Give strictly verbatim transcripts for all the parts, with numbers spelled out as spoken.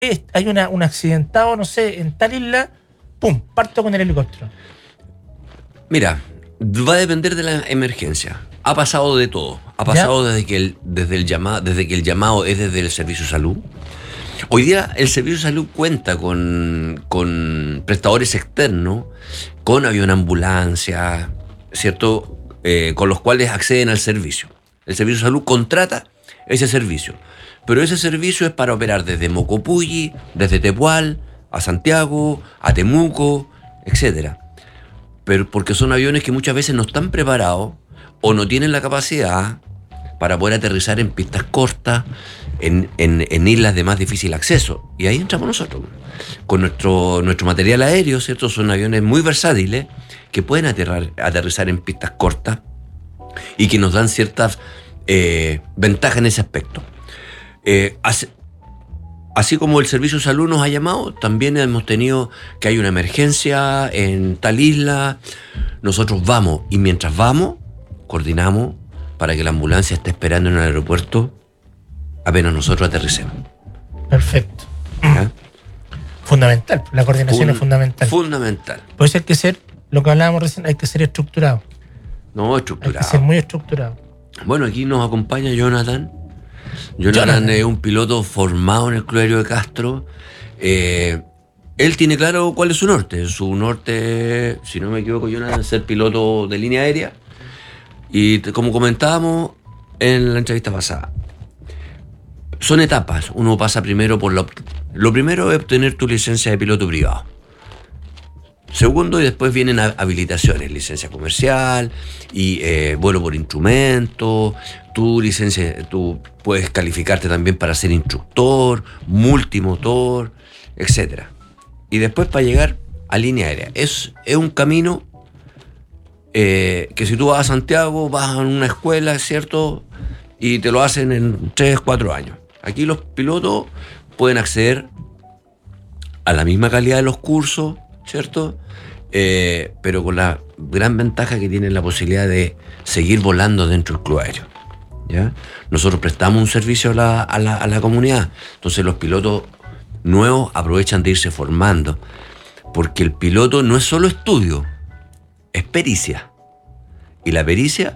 hay una, un accidentado, no sé, en tal isla, pum, parto con el helicóptero. Mira, va a depender de la emergencia. Ha pasado de todo. Ha pasado desde que, el, desde, el llama, desde que el llamado es desde el servicio de salud. Hoy día el servicio de salud cuenta con, con prestadores externos, con avionambulancia, ¿cierto? Eh, con los cuales acceden al servicio. El servicio de salud contrata ese servicio. Pero ese servicio es para operar desde Mocopulli, desde Tepual, a Santiago, a Temuco, etcétera. Pero porque son aviones que muchas veces no están preparados o no tienen la capacidad para poder aterrizar en pistas cortas, en, en, en islas de más difícil acceso. Y ahí entramos nosotros. Con nuestro, nuestro material aéreo, ¿cierto? Son aviones muy versátiles que pueden aterrar, aterrizar en pistas cortas y que nos dan ciertas eh, ventajas en ese aspecto. Eh, así, así como el servicio de salud nos ha llamado, también hemos tenido que hay una emergencia en tal isla. Nosotros vamos, y mientras vamos, coordinamos para que la ambulancia esté esperando en el aeropuerto apenas nosotros aterricemos. Perfecto. ¿Ya? Fundamental, la coordinación Fun- es fundamental. Fundamental. Por eso hay que ser, lo que hablábamos recién, hay que ser estructurado. No, Hay estructurado. que ser muy estructurado. Bueno, aquí nos acompaña Jonathan. Jonathan, Jonathan. es un piloto formado en el Club Aéreo de Castro. Eh, él tiene claro cuál es su norte. Su norte, si no me equivoco, Jonathan, es ser piloto de línea aérea. Y te- como comentábamos en la entrevista pasada, son etapas. Uno pasa primero por lo... Lo primero es obtener tu licencia de piloto privado. Segundo, y después vienen a- habilitaciones, licencia comercial y eh, vuelo por instrumento. Tu licencia, tú puedes calificarte también para ser instructor, multimotor, etcétera. Y después para llegar a línea aérea. Es, es un camino eh, que si tú vas a Santiago, vas a una escuela, ¿cierto? Y te lo hacen en tres, cuatro años. Aquí los pilotos pueden acceder a la misma calidad de los cursos, ¿cierto? Eh, pero con la gran ventaja que tienen la posibilidad de seguir volando dentro del club aéreo, ¿ya? Nosotros prestamos un servicio a la, a la, a la comunidad, entonces los pilotos nuevos aprovechan de irse formando, porque el piloto no es solo estudio, es pericia, y la pericia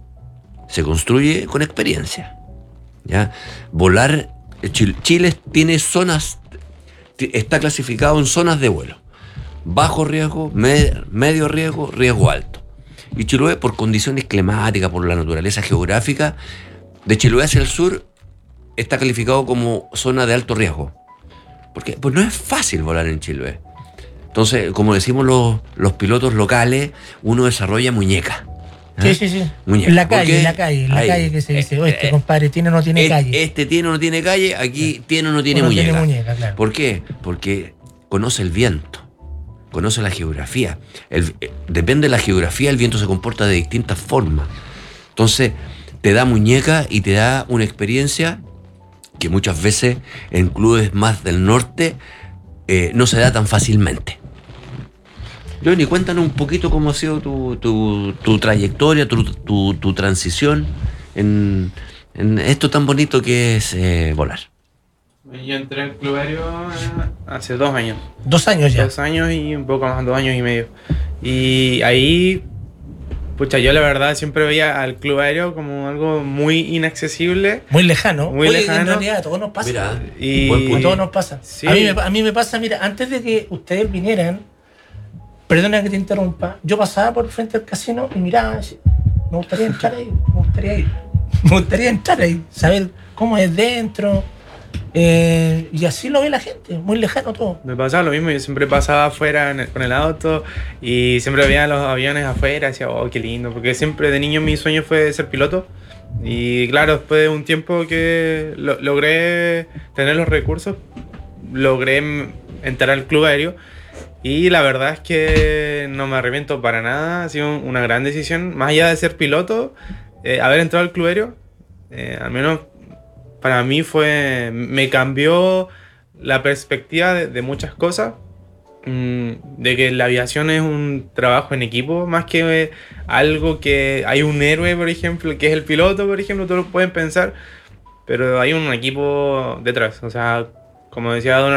se construye con experiencia, ¿ya? Volar, Chile, Chile tiene zonas, está clasificado en zonas de vuelo: bajo riesgo, med, medio riesgo, riesgo alto. Y Chiloé, por condiciones climáticas, por la naturaleza geográfica, de Chiloé hacia el sur, está calificado como zona de alto riesgo. Porque pues no es fácil volar en Chiloé. Entonces, como decimos los, los pilotos locales, uno desarrolla muñeca. Sí, sí, sí. Muñeca. En la calle, Porque en la calle, en la ahí, calle que se dice, oye, este eh, compadre tiene o no tiene eh, calle. Este tiene o no tiene calle, aquí Sí. tiene o no tiene Uno muñeca. tiene muñeca, claro. ¿Por qué? Porque conoce el viento, conoce la geografía. El, eh, depende de la geografía, el viento se comporta de distintas formas. Entonces, te da muñeca y te da una experiencia que muchas veces en clubes más del norte eh, no se da tan fácilmente. Johnny, cuéntanos un poquito cómo ha sido tu, tu, tu trayectoria, tu, tu, tu transición en, en esto tan bonito que es eh, volar. Yo entré al Club Aéreo eh, hace dos años. Dos años ya. Dos años y un poco más, dos años y medio. Y ahí, pucha, yo la verdad siempre veía al Club Aéreo como algo muy inaccesible. Muy lejano. Muy Oye, lejano. En realidad a todos nos pasa. Mira, Y- buen A punto. todos nos pasa. Sí. A, mí me, a mí me pasa, mira, antes de que ustedes vinieran, perdona que te interrumpa, yo pasaba por frente al casino y miraba, y decía, me gustaría entrar ahí, me gustaría ir. Me gustaría entrar ahí, saber cómo es dentro. Eh, y así lo ve la gente, muy lejano todo. Me pasaba lo mismo, yo siempre pasaba afuera en el- con el auto y siempre veía los aviones afuera y decía, oh, qué lindo, porque siempre de niño mi sueño fue ser piloto. Y claro, después de un tiempo que lo- logré tener los recursos, logré m- entrar al Club Aéreo. Y la verdad es que no me arrepiento para nada, ha sido una gran decisión. Más allá de ser piloto, eh, haber entrado al Club Aéreo, eh, al menos para mí fue, me cambió la perspectiva de, de muchas cosas. Mm, de que la aviación es un trabajo en equipo, más que eh, algo que hay un héroe, por ejemplo, que es el piloto, por ejemplo, todos lo pueden pensar, pero hay un equipo detrás, o sea, como decía Don